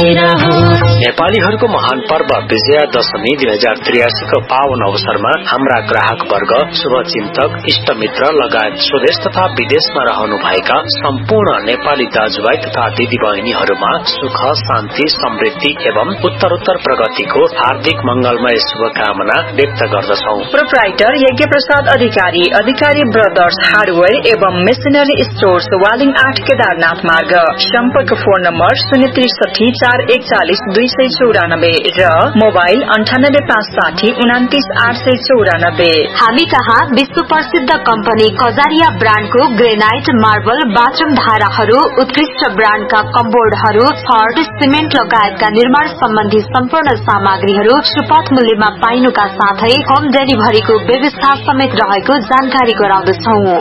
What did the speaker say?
नेपालीहरूको महान पर्व विजयादशमी 2083 को पावन अवसरमा हाम्रा ग्राहक वर्ग, शुभचिन्तक, इष्टमित्र लगायत स्वदेश तथा विदेशमा रहनुभएका सम्पूर्ण नेपाली दाजुभाइ तथा दिदीबहिनीहरूमा सुख, शान्ति, समृद्धि एवं उत्तरोत्तर प्रगतिको हार्दिक मंगलमय शुभकामना व्यक्त गर्दछौ। प्रोप्राइटर यज्ञ प्रसाद अधिकारी, अधिकारी ब्रदर्स हार्डवेयर एवं मेसिनरी स्टोर्स, वालिङ 8 केदारनाथ मार्ग। सम्पर्क फोन नम्बर 063 441 294 र मोबाइल 98 560 29 894। हामी कहाँ विश्व प्रसिद्ध कम्पनी कजारिया ब्रान्डको ग्रेनाइट, मार्बल, बाथरूम धाराहरू, उत्कृष्ट ब्रान्डका कम्बोर्डहरू, छड, सिमेन्ट लगायतका निर्माण सम्बन्धी सम्पूर्ण सामग्रीहरू सुपथ मूल्यमा पाइनुका साथै होम डेलिभरीको व्यवस्था समेत रहेको जानकारी गराउँदछौ।